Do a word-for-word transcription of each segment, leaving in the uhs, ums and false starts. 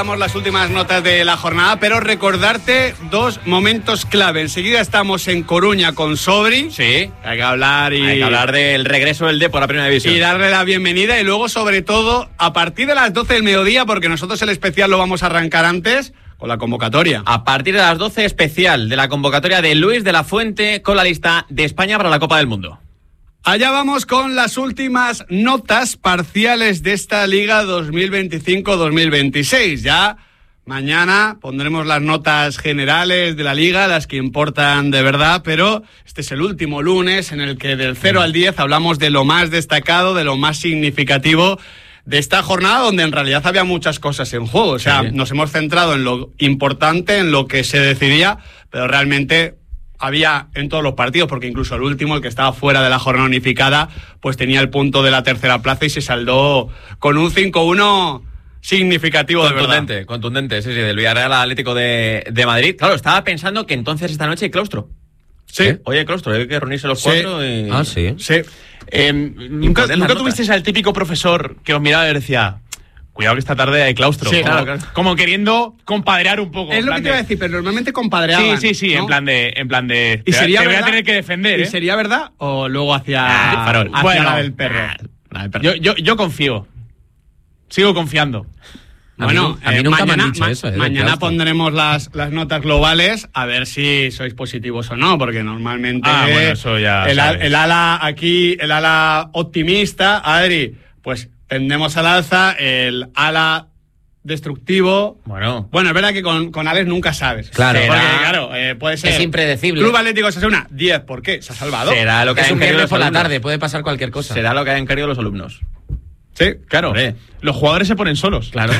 Damos las últimas notas de la jornada, pero recordarte dos momentos clave. Enseguida estamos en Coruña con Sobri. Sí. Hay que hablar y... Hay que hablar del regreso del Depor a la Primera División. Y darle la bienvenida. Y luego, sobre todo, a partir de las doce del mediodía, porque nosotros el especial lo vamos a arrancar antes, con la convocatoria. A partir de las doce, especial de la convocatoria de Luis de la Fuente con la lista de España para la Copa del Mundo. Allá vamos con las últimas notas parciales de esta Liga dos mil veinticinco dos mil veintiséis. Ya mañana pondremos las notas generales de la Liga, las que importan de verdad, pero este es el último lunes en el que del cero al diez hablamos de lo más destacado, de lo más significativo de esta jornada, donde en realidad había muchas cosas en juego. O sea, sí. Nos hemos centrado en lo importante, en lo que se decidía, pero realmente... había en todos los partidos, porque incluso el último, el que estaba fuera de la jornada unificada, pues tenía el punto de la tercera plaza y se saldó con un cinco uno significativo, de verdad. Contundente, contundente, sí, sí, del Villarreal Atlético de, de Madrid. Claro, estaba pensando que entonces esta noche hay claustro. Sí. ¿Eh? Oye, claustro, hay que reunirse los sí. cuatro y... Ah, sí. Sí. Eh, ¿Nunca, ¿nunca tuvisteis al típico profesor que os miraba y decía... Cuidado que esta tarde hay claustro. Sí, como, claro. como queriendo compadrear un poco. Es lo que te iba a decir, pero normalmente compadreaban. Sí, sí, sí, ¿no? en plan de, en plan de. ¿Y te, sería te voy verdad? a tener que defender, ¿eh? ¿Y sería verdad? O luego hacia, ah, farol. hacia Bueno, la del perro. Ah, del perro. Yo, yo, yo confío. Sigo confiando. A bueno, mí, a mí eh, nunca mañana, me han dicho eso. Eh, mañana pondremos las, las notas globales a ver si sois positivos o no, porque normalmente ah, bueno, eso ya el, el ala aquí, el ala optimista, Adri, pues tendemos al alza, el ala destructivo. Bueno, bueno, es verdad que con, con Alex nunca sabes. Claro, porque, claro, eh, puede ser. Es impredecible. Club Atlético Osasuna, diez, ¿por qué? ¿Se ha salvado? Será lo que es un viernes por la tarde, puede pasar cualquier cosa. Será lo que hayan querido los alumnos. Sí, claro. Hombre. Los jugadores se ponen solos. Claro.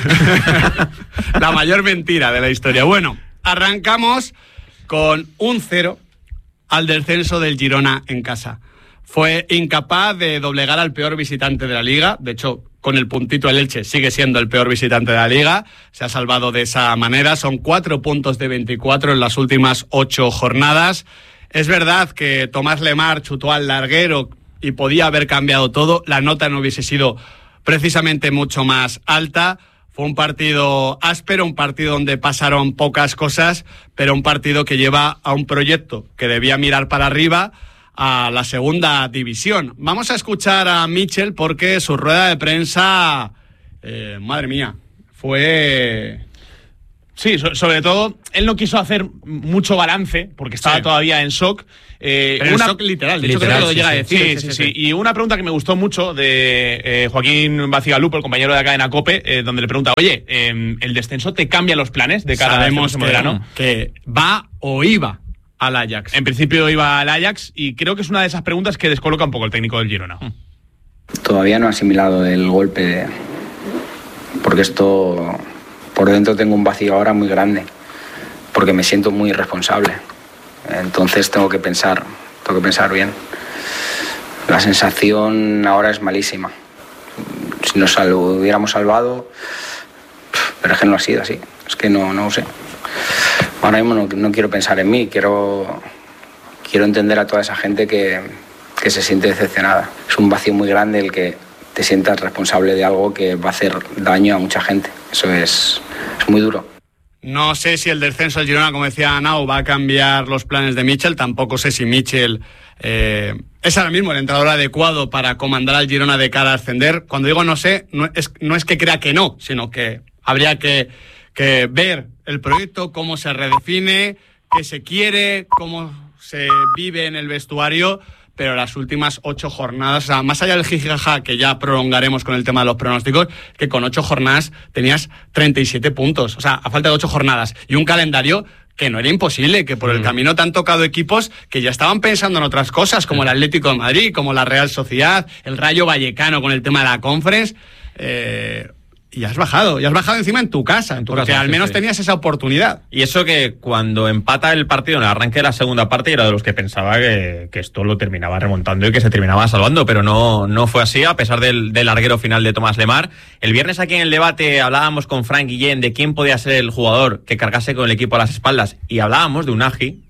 La mayor mentira de la historia. Bueno, arrancamos con un cero al descenso del Girona en casa. Fue incapaz de doblegar al peor visitante de la Liga. De hecho, con el puntito el Elche sigue siendo el peor visitante de la Liga. Se ha salvado de esa manera. Son cuatro puntos de veinticuatro en las últimas ocho jornadas. Es verdad que Tomás Lemar chutó al larguero y podía haber cambiado todo. La nota no hubiese sido precisamente mucho más alta. Fue un partido áspero, un partido donde pasaron pocas cosas, pero un partido que lleva a un proyecto que debía mirar para arriba, a la segunda división. Vamos a escuchar a Michel porque su rueda de prensa, eh, madre mía, fue... Sí, so- sobre todo, él no quiso hacer mucho balance porque estaba sí. todavía en shock. Eh, Pero una... en shock literal, de hecho literal, creo que lo sí, llega sí. a decir. Sí, sí, sí, sí, sí, sí. Y una pregunta que me gustó mucho de eh, Joaquín Bacigalupo, el compañero de la cadena COPE, eh, donde le pregunta, oye, eh, ¿el descenso te cambia los planes de cara Sabemos a este verano? que va o iba al Ajax. En principio iba al Ajax y creo que es una de esas preguntas que descoloca un poco el técnico del Girona. Todavía no he asimilado el golpe, porque esto, por dentro tengo un vacío ahora muy grande, porque me siento muy irresponsable. Entonces tengo que pensar, tengo que pensar bien. La sensación ahora es malísima. Si nos sal- hubiéramos salvado, pero es que no ha sido así. Es que no, no sé. Ahora mismo no, no quiero pensar en mí, quiero, quiero entender a toda esa gente que, que se siente decepcionada. Es un vacío muy grande el que te sientas responsable de algo que va a hacer daño a mucha gente. Eso es, es muy duro. No sé si el descenso del Girona, como decía Nau, va a cambiar los planes de Michel. Tampoco sé si Michel eh, es ahora mismo el entrenador adecuado para comandar al Girona de cara a ascender. Cuando digo no sé, no es, no es que crea que no, sino que habría que, que ver el proyecto, cómo se redefine, qué se quiere, cómo se vive en el vestuario. Pero las últimas ocho jornadas, o sea, más allá del jijijaja que ya prolongaremos con el tema de los pronósticos, que con ocho jornadas tenías treinta y siete puntos, o sea, a falta de ocho jornadas, y un calendario que no era imposible, que por mm. el camino te han tocado equipos que ya estaban pensando en otras cosas, como el Atlético de Madrid, como la Real Sociedad, el Rayo Vallecano con el tema de la Conference, eh... y has bajado, y has bajado encima en tu casa, en tu porque casa, al menos sí, tenías esa oportunidad. Y eso que cuando empata el partido en el arranque de la segunda parte, era de los que pensaba que, que esto lo terminaba remontando y que se terminaba salvando, pero no, no fue así, a pesar del, del larguero final de Tomás Lemar. El viernes aquí en el debate hablábamos con Frank Guillén de quién podía ser el jugador que cargase con el equipo a las espaldas, y hablábamos de Unagi,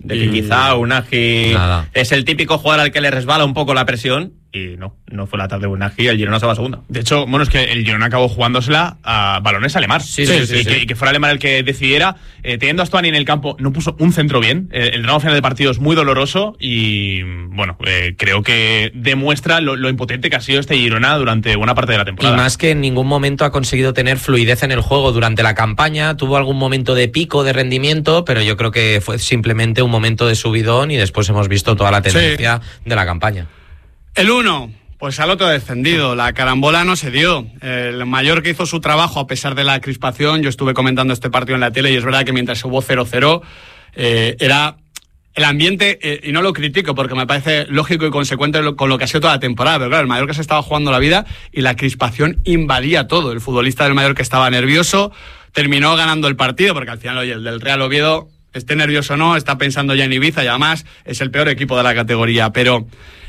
De que Y- quizá Unagi Nada. es el típico jugador al que le resbala un poco la presión. Y no, no fue la tarde de Unagi, el Girona se va a segunda. De hecho, bueno, es que el Girona acabó jugándosela a balones a Lemar. Sí, sí, sí, y, sí. Que, y que fuera Lemar el que decidiera. Eh, teniendo a Stuani en el campo, no puso un centro bien. Eh, el tramo final de partido es muy doloroso y, bueno, eh, creo que demuestra lo, lo impotente que ha sido este Girona durante buena parte de la Y temporada. más que en ningún momento ha conseguido tener fluidez en el juego durante la campaña. Tuvo algún momento de pico de rendimiento, pero yo creo que fue simplemente un momento de subidón y después hemos visto toda la tendencia de la campaña. El uno, pues al otro descendido. La carambola no se dio. El Mallorca hizo su trabajo a pesar de la crispación. Yo estuve comentando este partido en la tele y es verdad que mientras hubo cero cero, eh, era el ambiente, eh, y no lo critico porque me parece lógico y consecuente lo- con lo que ha sido toda la temporada, pero claro, el Mallorca se estaba jugando la vida y la crispación invadía todo. El futbolista del Mallorca estaba nervioso, terminó ganando el partido porque al final, oye, el del Real Oviedo, esté nervioso o no, está pensando ya en Ibiza y además es el peor equipo de la categoría, pero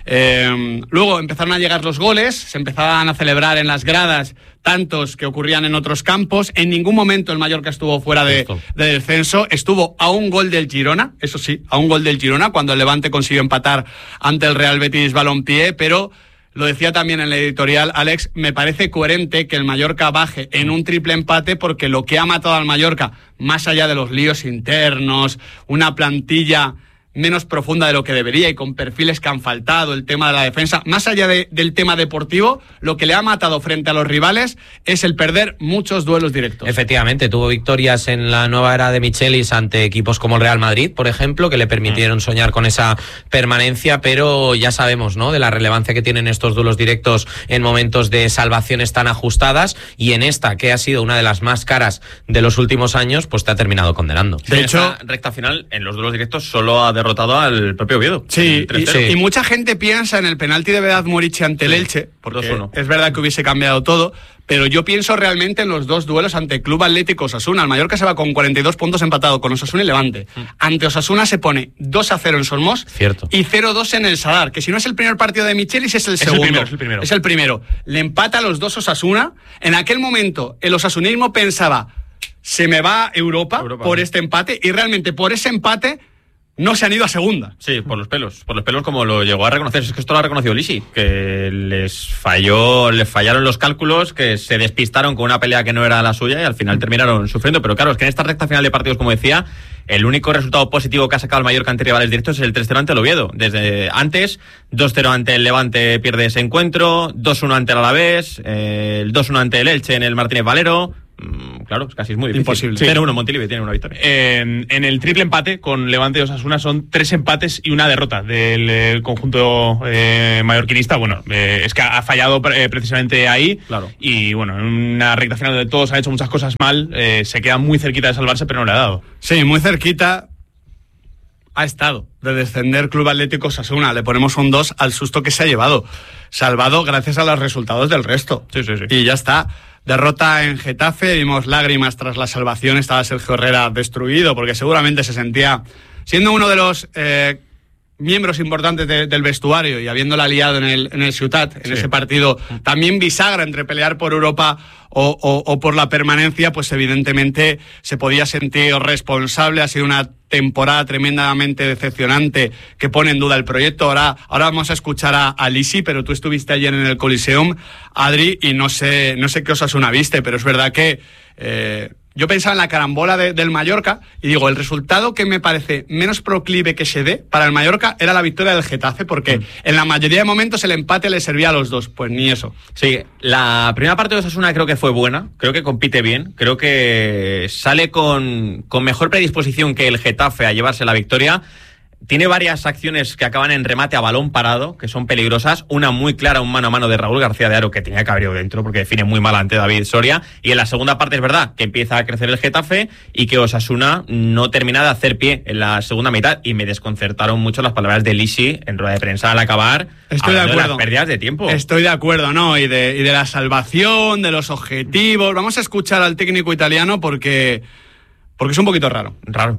eh, luego empezaron a llegar los goles, se empezaban a celebrar en las gradas tantos que ocurrían en otros campos. En ningún momento el Mallorca estuvo fuera de, Justo. de descenso, estuvo a un gol del Girona, eso sí, a un gol del Girona cuando el Levante consiguió empatar ante el Real Betis Balompié, pero lo decía también en la editorial Alex, me parece coherente que el Mallorca baje en un triple empate porque lo que ha matado al Mallorca, más allá de los líos internos, una plantilla menos profunda de lo que debería y con perfiles que han faltado, el tema de la defensa, más allá de, del tema deportivo, lo que le ha matado frente a los rivales es el perder muchos duelos directos. Efectivamente, tuvo victorias en la nueva era de Michelis ante equipos como el Real Madrid, por ejemplo, que le permitieron soñar con esa permanencia, pero ya sabemos, ¿no?, de la relevancia que tienen estos duelos directos en momentos de salvaciones tan ajustadas, y en esta, que ha sido una de las más caras de los últimos años, pues te ha terminado condenando. De De hecho- hecho, recta final, en los duelos directos solo ha derrotado al propio Oviedo. Sí, El tres y, cero. y mucha gente piensa en el penalti de Vedad Morici ante el Sí, Elche, porque dos uno. es verdad que hubiese cambiado todo, pero yo pienso realmente en los dos duelos ante Club Atlético Osasuna. El Mallorca se va con cuarenta y dos puntos empatado con Osasuna y Levante. Ante Osasuna se pone dos a cero en Solmos Cierto. y cero dos en el Sadar, que si no es el primer partido de Michelis es el Es el segundo. primero, es el primero. Es el primero. Le empata a los dos Osasuna. En aquel momento el osasunismo pensaba, se me va a Europa, Europa, por ¿no? este empate, y realmente por ese empate no se han ido a segunda. Sí, por los pelos. Por los pelos, como lo llegó a reconocer. Es que esto lo ha reconocido Lisi, que les falló, les fallaron los cálculos, que se despistaron con una pelea que no era la suya y al final terminaron sufriendo. Pero claro, es que en esta recta final de partidos, como decía, el único resultado positivo que ha sacado el Mallorca ante rivales directos es el tres cero ante el Oviedo. Desde antes, dos cero ante el Levante pierde ese encuentro, dos uno ante el Alavés, eh, el dos uno ante el Elche en el Martínez Valero. Mm, claro, es casi es muy difícil. Imposible. cero uno Montilivi tiene una victoria. En, en el triple empate con Levante y Osasuna son tres empates y una derrota del eh, conjunto eh, mallorquinista. Bueno, eh, es que ha fallado eh, precisamente ahí. Claro. Y bueno, en una recta final donde todos han hecho muchas cosas mal, eh, se queda muy cerquita de salvarse, pero no le ha dado. Sí, muy cerquita ha estado de descender Club Atlético Osasuna. Le ponemos un dos al susto que se ha llevado. Salvado gracias a los resultados del resto. Sí, sí, sí. Y ya está. Derrota en Getafe, vimos lágrimas tras la salvación. Estaba Sergio Herrera destruido porque seguramente se sentía, siendo uno de los eh, miembros importantes de, del vestuario y habiéndola liado en el, en el Ciutat, en Sí. ese partido también bisagra entre pelear por Europa o, o, o por la permanencia, pues evidentemente se podía sentir responsable. Ha sido una temporada tremendamente decepcionante que pone en duda el proyecto. Ahora, ahora vamos a escuchar a, a Lisi, pero tú estuviste ayer en el Coliseum, Adri, y no sé, no sé qué Osasuna viste, pero es verdad que eh, yo pensaba en la carambola de, del Mallorca y digo, el resultado que me parece menos proclive que se dé para el Mallorca era la victoria del Getafe, porque mm. en la mayoría de momentos el empate le servía a los dos. Pues ni eso. Sí, la primera parte de Osasuna creo que fue buena, creo que compite bien, creo que sale con, con mejor predisposición que el Getafe a llevarse la victoria. Tiene varias acciones que acaban en remate a balón parado, que son peligrosas. Una muy clara, un mano a mano de Raúl García de Aro, que tenía que haber ido dentro porque define muy mal ante David Soria. Y en la segunda parte es verdad que empieza a crecer el Getafe y que Osasuna no termina de hacer pie en la segunda mitad. Y me desconcertaron mucho las palabras de Lisi en rueda de prensa al acabar. Estoy de hablando acuerdo. las pérdidas de tiempo. Estoy de acuerdo, ¿no? Y de, y de la salvación, de los objetivos. Vamos a escuchar al técnico italiano porque, porque es un poquito raro. Raro.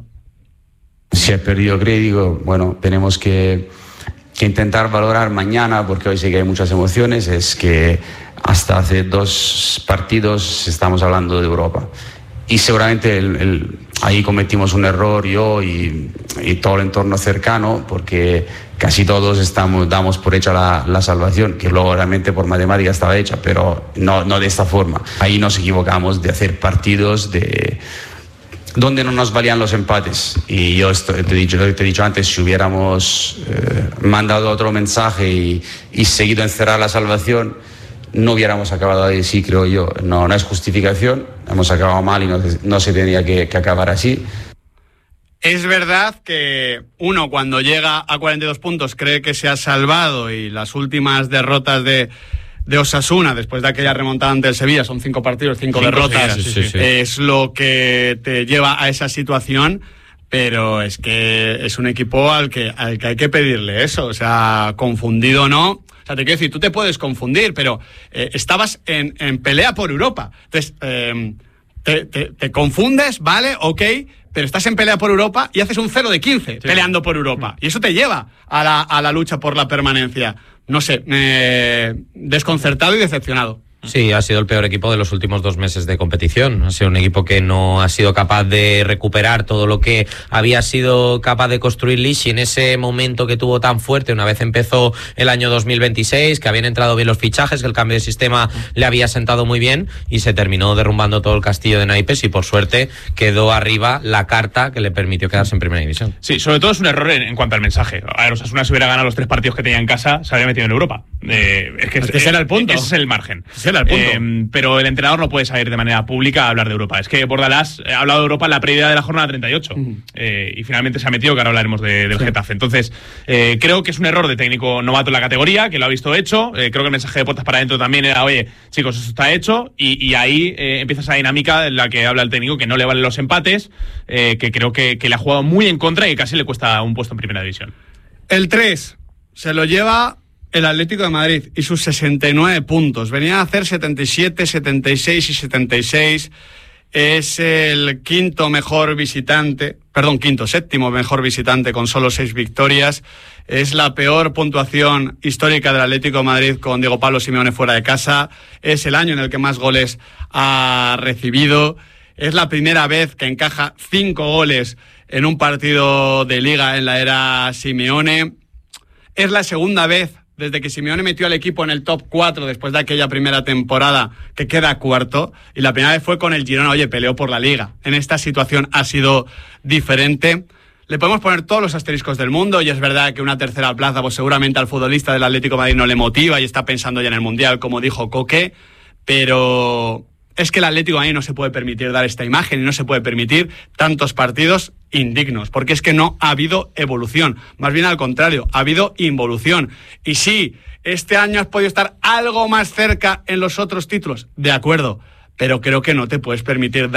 Si he perdido crédito, bueno, tenemos que, que intentar valorar mañana, porque hoy sí que hay muchas emociones, es que hasta hace dos partidos estamos hablando de Europa. Y seguramente el, el, ahí cometimos un error yo y, y todo el entorno cercano, porque casi todos estamos, damos por hecha la, la salvación, que luego realmente por matemática estaba hecha, pero no, no de esta forma. Ahí nos equivocamos de hacer partidos de donde no nos valían los empates. Y yo esto, te, he dicho, te he dicho antes, si hubiéramos eh, mandado otro mensaje y, y seguido encerrar la salvación, no hubiéramos acabado ahí, sí, creo yo. No, no es justificación, hemos acabado mal y no, no se tenía que, que acabar así. Es verdad que uno cuando llega a cuarenta y dos puntos cree que se ha salvado, y las últimas derrotas de, de Osasuna después de aquella remontada ante el Sevilla, son cinco partidos, cinco, cinco derrotas, sí, sí, sí. es lo que te lleva a esa situación, pero es que es un equipo al que, al que hay que pedirle eso, o sea, confundido o no. O sea, te quiero decir, tú te puedes confundir, pero eh, estabas en, en pelea por Europa. Entonces, eh, te, te, te confundes, ¿vale? Ok, pero estás en pelea por Europa y haces un cero de quince sí. peleando por Europa. Y eso te lleva a la, a la lucha por la permanencia. No sé, eh, desconcertado y decepcionado. Sí, ha sido el peor equipo de los últimos dos meses de competición. Ha sido un equipo que no ha sido capaz de recuperar todo lo que había sido capaz de construir Lishi en ese momento que tuvo tan fuerte una vez empezó el año dos mil veintiséis, que habían entrado bien los fichajes, que el cambio de sistema le había sentado muy bien, y se terminó derrumbando todo el castillo de naipes, y por suerte quedó arriba la carta que le permitió quedarse en primera división. Sí, sobre todo es un error en, en cuanto al mensaje. A ver, Osasuna, si hubiera ganado los tres partidos que tenía en casa, se habría metido en Europa. Eh, es que, es que ese era el punto. Ese es el margen. Ese era el punto. Eh, pero el entrenador no puede salir de manera pública a hablar de Europa. Es que Bordalás ha hablado de Europa en la previa de la jornada treinta y ocho. Uh-huh. eh, y finalmente se ha metido, que ahora hablaremos de, del sí. Getafe. Entonces, eh, creo que es un error de técnico novato en la categoría, que lo ha visto hecho. Eh, creo que el mensaje de puertas para adentro también era, oye, chicos, eso está hecho. Y, y ahí eh, empieza esa dinámica en la que habla el técnico, que no le valen los empates, eh, que creo que, que le ha jugado muy en contra y que casi le cuesta un puesto en primera división. El tres se lo lleva el Atlético de Madrid y sus sesenta y nueve puntos. Venía a hacer setenta y siete, setenta y seis y setenta y seis. Es el quinto mejor visitante, perdón, quinto, séptimo mejor visitante con solo seis victorias. Es la peor puntuación histórica del Atlético de Madrid con Diego Pablo Simeone fuera de casa. Es el año en el que más goles ha recibido. Es la primera vez que encaja cinco goles en un partido de liga en la era Simeone. Es la segunda vez desde que Simeone metió al equipo en el top cuatro después de aquella primera temporada que queda cuarto, y la primera vez fue con el Girona. Oye, peleó por la Liga. En esta situación ha sido diferente. Le podemos poner todos los asteriscos del mundo, y es verdad que una tercera plaza pues seguramente al futbolista del Atlético de Madrid no le motiva y está pensando ya en el Mundial, como dijo Coque, pero es que el Atlético de Madrid no se puede permitir dar esta imagen y no se puede permitir tantos partidos indignos, porque es que no ha habido evolución, más bien al contrario, ha habido involución. Y sí, este año has podido estar algo más cerca en los otros títulos, de acuerdo, pero creo que no te puedes permitir